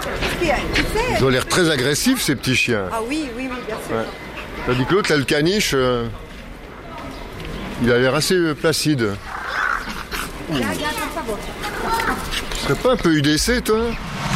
Tu sais. Ils ont l'air très agressifs, ces petits chiens. Ah oui, oui, oui, bien sûr. Ouais. Tandis que l'autre, là, le caniche, il a l'air assez placide. Regarde, por favor. Tu serais pas un peu UDC, toi?